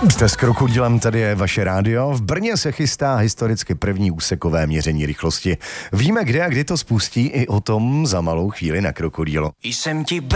Jste s Krokodilem, tady je vaše rádio. V Brně se chystá historicky první úsekové měření rychlosti. Víme, kde a kdy to spustí, i o tom za malou chvíli na Krokodilu. Jsem ti